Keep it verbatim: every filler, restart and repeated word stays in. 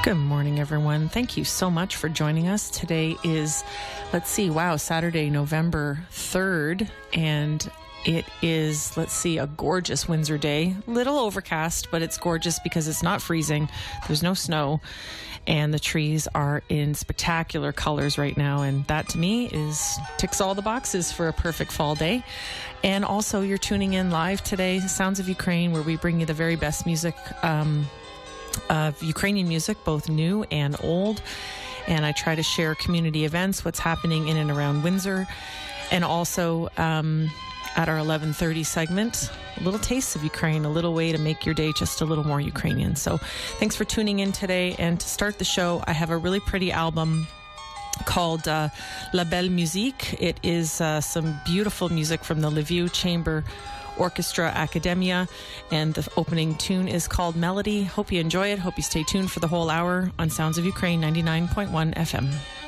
Good morning, everyone. Thank you so much for joining us. Today is, let's see, wow, Saturday, November third, and it is, let's see, a gorgeous Windsor day. Little overcast, but it's gorgeous because it's not freezing. There's no snow, and the trees are in spectacular colors right now, and that to me is ticks all the boxes for a perfect fall day. And also, you're tuning in live today, Sounds of Ukraine, where we bring you the very best music, um, of Ukrainian music, both new and old. And I try to share community events, what's happening in and around Windsor. And also um, at our eleven thirty segment, a little taste of Ukraine, a little way to make your day just a little more Ukrainian. So thanks for tuning in today. And to start the show, I have a really pretty album called uh, La Belle Musique. It is uh, some beautiful music from the Lviv Chamber Orchestra Academia, and the opening tune is called Melody. Hope you enjoy it. Hope you stay tuned for the whole hour on Sounds of Ukraine ninety-nine point one F M.